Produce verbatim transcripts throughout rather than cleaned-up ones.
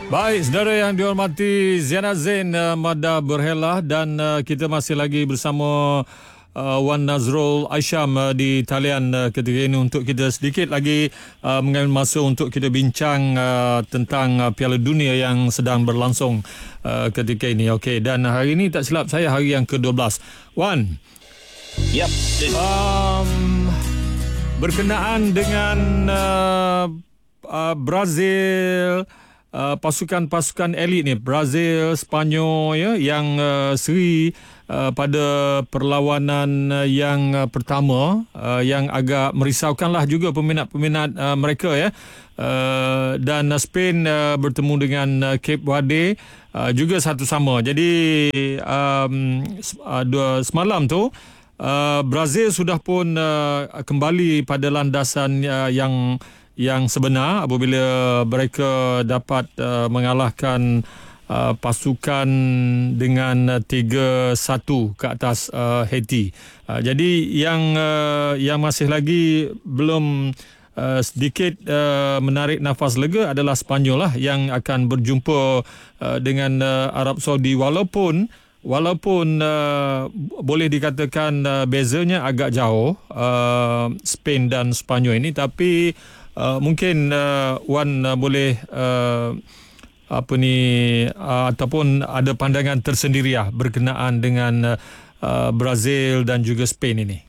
Baik, saudara yang dihormati, Ziana Zain uh, Mada berhelah dan uh, kita masih lagi bersama uh, Wan Nazrul Aisyam uh, di talian uh, ketika ini untuk kita sedikit lagi uh, mengambil masa untuk kita bincang uh, tentang uh, Piala Dunia yang sedang berlangsung uh, ketika ini. Okey, dan hari ini tak silap saya hari yang ke dua belas. Wan. Yep. Um, berkenaan dengan uh, uh, Brazil, Uh, pasukan-pasukan elit ni, Brazil, Sepanyol ya, yang uh, seri uh, pada perlawanan uh, yang uh, pertama uh, yang agak merisaukanlah juga peminat-peminat uh, mereka ya. Uh, dan uh, Spain uh, bertemu dengan uh, Cape Verde uh, juga satu sama. Jadi um, uh, dua, semalam tu uh, Brazil sudah pun uh, kembali pada landasan uh, yang yang sebenar apabila mereka dapat uh, mengalahkan uh, pasukan dengan tiga satu ke atas uh, Haiti. Uh, jadi yang uh, yang masih lagi belum uh, sedikit uh, menarik nafas lega adalah Sepanyol lah yang akan berjumpa uh, dengan uh, Arab Saudi, walaupun Walaupun uh, boleh dikatakan uh, bezanya agak jauh uh, Spain dan Sepanyol ini, tapi uh, mungkin uh, Wan uh, boleh uh, apa ni uh, ataupun ada pandangan tersendiri lah berkenaan dengan uh, Brazil dan juga Spain ini.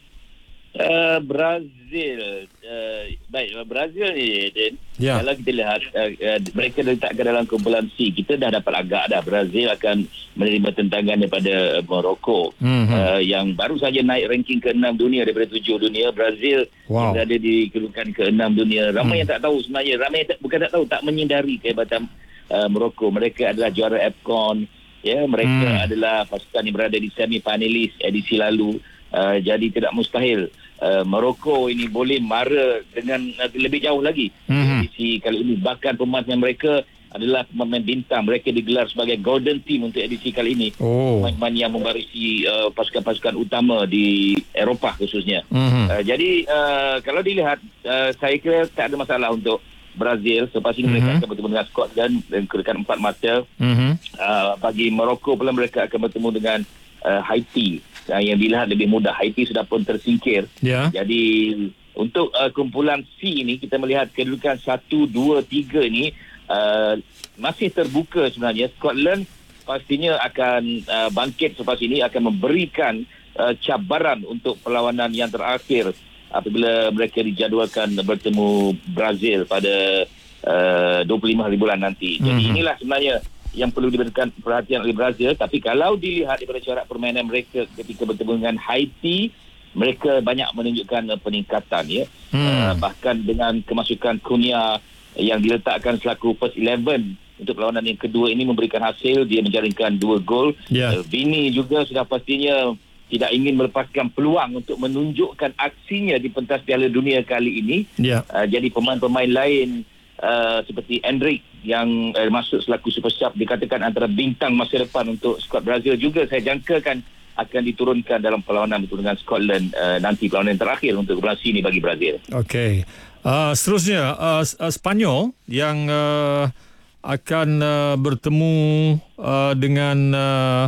Uh, Brazil, uh, baik Brazil ni, Din, ya. Kalau kita lihat uh, uh, mereka diletakkan dalam kumpulan C, kita dah dapat agak dah Brazil akan menerima tentangan daripada Morocco, mm-hmm. uh, yang baru saja naik ranking ke enam dunia daripada tujuh dunia. Brazil wow. berada di kedudukan ke enam dunia. Ramai mm. yang tak tahu sebenarnya, ramai tak, bukan tak tahu, tak menyedari kehebatan uh, Morocco. Mereka adalah juara AFCON, ya, mereka mm. adalah pasukan yang berada di semi finalis edisi lalu. Uh, jadi tidak mustahil uh, Morocco ini boleh mara dengan uh, lebih jauh lagi mm-hmm. edisi kali ini. Bahkan pemain mereka adalah pemain bintang. Mereka digelar sebagai Golden Team untuk edisi kali ini. Oh. Pemain yang membarisi uh, pasukan-pasukan utama di Eropah khususnya. Mm-hmm. Uh, jadi uh, kalau dilihat, uh, saya kira tak ada masalah untuk Brazil. Selepas ini mm-hmm. mereka akan bertemu dengan Scotland dan kedudukan empat mata. Mm-hmm. Uh, bagi Morocco pula mereka akan bertemu dengan uh, Haiti. Yang dilihat lebih mudah. Haiti sudah pun tersingkir. Yeah. Jadi untuk uh, kumpulan C ini kita melihat kedudukan satu, dua, tiga ni uh, masih terbuka sebenarnya. Scotland pastinya akan uh, bangkit selepas ini, akan memberikan uh, cabaran untuk perlawanan yang terakhir apabila mereka dijadualkan bertemu Brazil pada uh, dua puluh lima hari bulan nanti. Mm-hmm. Jadi inilah sebenarnya yang perlu diberikan perhatian oleh Brazil. Tapi kalau dilihat daripada corak permainan mereka ketika bertemu dengan Haiti, mereka banyak menunjukkan uh, peningkatan ya. Hmm. Uh, bahkan dengan kemasukan Cunha yang diletakkan selaku first eleven untuk perlawanan yang kedua ini memberikan hasil. Dia menjaringkan dua gol. Yeah. Uh, Vini juga sudah pastinya tidak ingin melepaskan peluang untuk menunjukkan aksinya di pentas Piala Dunia kali ini. Yeah. Uh, jadi pemain-pemain lain Uh, seperti Endrick yang uh, masuk selaku super sub dikatakan antara bintang masa depan untuk skuad Brazil juga saya jangkakan akan diturunkan dalam perlawanan bertemu dengan Scotland uh, nanti, perlawanan yang terakhir untuk kumpulan C ini bagi Brazil. Okey. Uh, seterusnya uh, Sepanyol yang uh, akan uh, bertemu uh, dengan uh,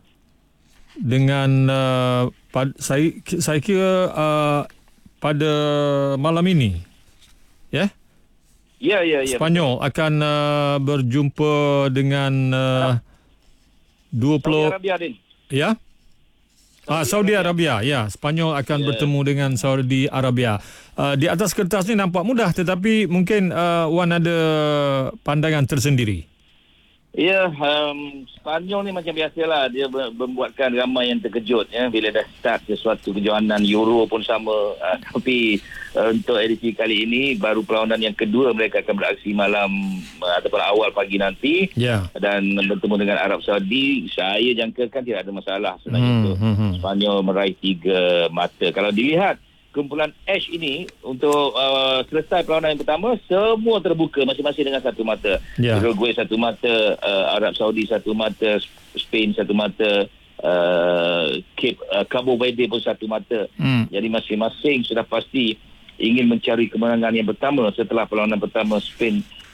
dengan uh, pad, saya saya kira uh, pada malam ini. Ya. Yeah? Ya, ya, ya. Sepanyol akan uh, berjumpa dengan uh, dua puluh Saudi Arabia, Din. Ya? Saudi, ah, Saudi Arabia. Arabia. Ya, Sepanyol akan yeah. bertemu dengan Saudi Arabia. Uh, di atas kertas ni nampak mudah, tetapi mungkin uh, Wan ada pandangan tersendiri. Ya, um, Sepanyol ni macam biasalah, dia membuatkan ramai yang terkejut ya bila dah start sesuatu kejohanan. Euro pun sama, uh, tapi uh, untuk edisi kali ini baru perlawanan yang kedua mereka akan beraksi malam uh, ataupun awal pagi nanti. Yeah. Dan bertemu dengan Arab Saudi. Saya jangkakan tidak ada masalah sebenarnya hmm, untuk hmm, hmm. Sepanyol meraih tiga mata. Kalau dilihat kumpulan H ini untuk uh, selesai perlawanan yang pertama semua terbuka masing-masing dengan satu mata. Yeah. Uruguay satu mata, uh, Arab Saudi satu mata, Spain satu mata, uh, Cape uh, Cabo Verde pun satu mata. Mm. Jadi masing-masing sudah pasti ingin mencari kemenangan yang pertama setelah perlawanan pertama Spain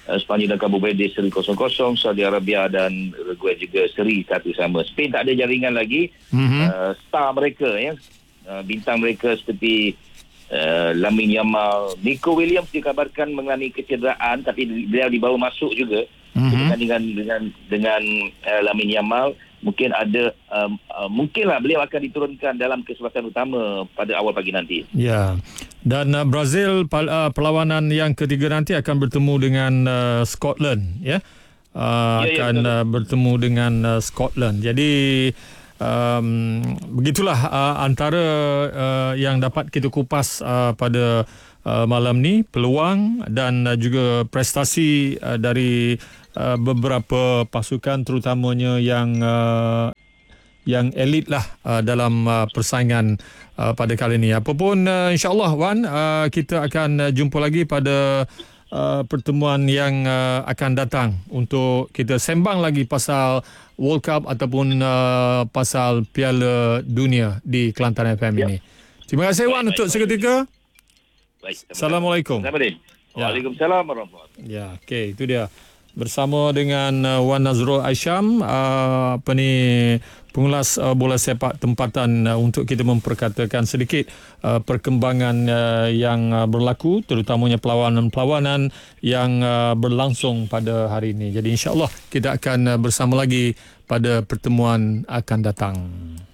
uh, Sepanyol dan Cabo Verde seri kosong kosong, Saudi Arabia dan Uruguay juga seri satu sama. Spain tak ada jaringan lagi. Mm-hmm. Uh, star mereka ya, uh, bintang mereka seperti uh, Lamine Yamal, Nico Williams dikabarkan mengalami kecederaan tapi beliau dibawa masuk juga. Mm-hmm. dengan dengan dengan uh, Lamine Yamal. Mungkin ada um, uh, mungkinlah beliau akan diturunkan dalam kesempatan utama pada awal pagi nanti. Ya. Dan uh, Brazil uh, perlawanan yang ketiga nanti akan bertemu dengan uh, Scotland ya. Uh, ya, akan ya, uh, bertemu dengan uh, Scotland. Jadi um, begitulah uh, antara uh, yang dapat kita kupas uh, pada uh, malam ni, peluang dan uh, juga prestasi uh, dari Uh, beberapa pasukan terutamanya yang uh, yang elit lah uh, dalam uh, persaingan uh, pada kali ini. Apapun uh, insya-Allah Wan, uh, kita akan uh, jumpa lagi pada uh, pertemuan yang uh, akan datang untuk kita sembang lagi pasal World Cup ataupun uh, pasal Piala Dunia di Kelantan F M ya. Ini. Terima kasih Wan baik, untuk baik, seketika. Baik. Assalamualaikum. Waalaikumsalam warahmatullahi wabarakatuh. Ya, okey, itu dia. Bersama dengan uh, Wan Nazrul Aisyam, uh, apa ni, pengulas uh, bola sepak tempatan uh, untuk kita memperkatakan sedikit uh, perkembangan uh, yang uh, berlaku, terutamanya perlawanan-perlawanan yang uh, berlangsung pada hari ini. Jadi insya-Allah kita akan uh, bersama lagi pada pertemuan akan datang.